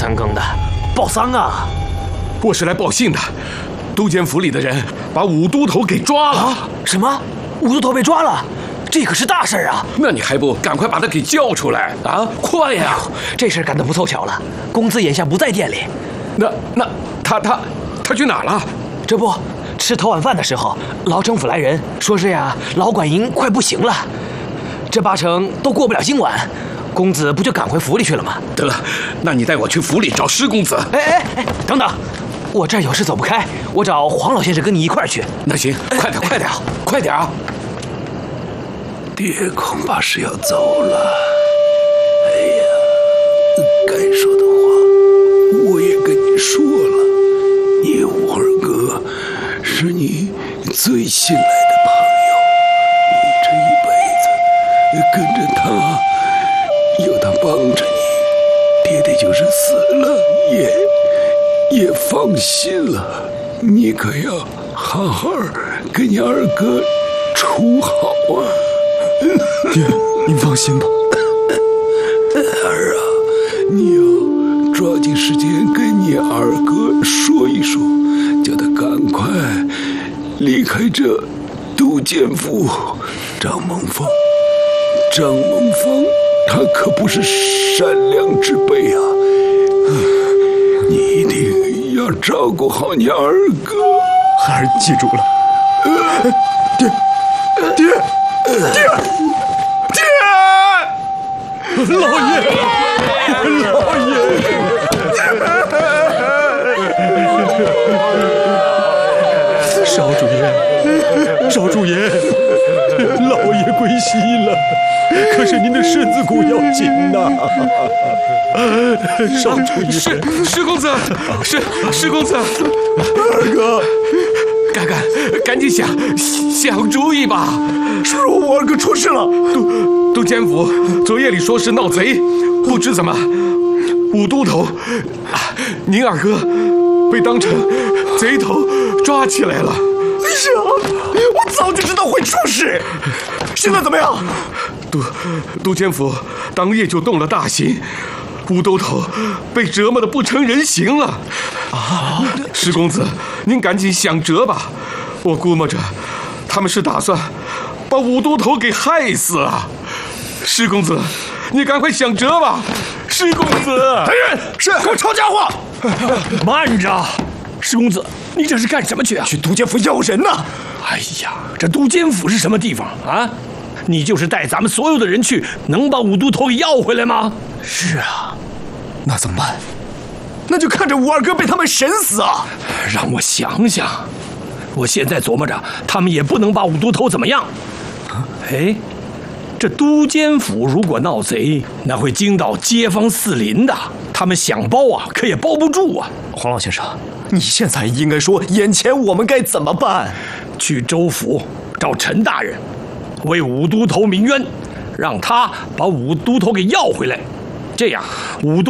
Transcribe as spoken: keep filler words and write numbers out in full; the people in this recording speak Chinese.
三更的，报丧啊！ 我是来报信的。都监府里的人把武都头给抓了。 啊、什么？武都头被抓了？这可是大事啊！ 那你还不赶快把他给叫出来啊！快呀！ 哎、这事干得不凑巧了，公子眼下不在店里。 那那他他他去哪了？ 这不，吃头晚饭的时候，老城府来人说是呀，老管营快不行了，这八成都过不了今晚。公子不就赶回府里去了吗？ 得了，那你带我去府里找施公子。 哎哎哎，等等，我这儿有事走不开，我找黄老先生跟你一块儿去。 那行，快点快点快点啊！ 爹恐怕是要走了。哎呀，该说的话我也跟你说了，你五二哥是你最信赖的朋友，你这一辈子跟着他，有他帮着你，爹爹就是死了也也放心了。你可要好好跟你二哥处好啊。 爹，您放心吧。 儿啊，你要抓紧时间跟你二哥说一说，叫他赶快离开这都监府。张梦芳，张梦芳，他可不是善良之辈啊！你一定要照顾好你二哥。 孩儿记住了。呃、爹，爹，爹，爹！老爷，老爷！少主爷，少主爷，老爷归西了，可是您的身子骨要紧呐、啊！少主爷， 施施公子，施施公子， 二哥， 赶赶赶紧想想主意吧！ 是我二哥出事了， 都都监府昨夜里说是闹贼，不知怎么武都头啊，您二哥被当成贼头抓起来了。 哎呀，我早就知道会出事，现在怎么样？ 都都监府当夜就动了大刑，武都头被折磨得不成人形了。啊，施公子，您赶紧想辙吧！我估摸着他们是打算把武都头给害死啊！施公子，你赶快想辙吧！施公子， 来人，是给我抄家伙！ 慢着，施公子，你这是干什么去啊？ 去都监府要人呢！ 哎呀，这都监府是什么地方啊？你就是带咱们所有的人去，能把武都头给要回来吗？ 是啊，那怎么办？那就看着武二哥被他们审死啊！ 让我想想，我现在琢磨着，他们也不能把武都头怎么样。哎，这都监府如果闹贼，那会惊到街坊四邻的，他们想包啊，可也包不住啊。 黄老先生，你现在应该说，眼前我们该怎么办？ 去州府找陈大人，为武都头鸣冤，让他把武都头给要回来，这样武都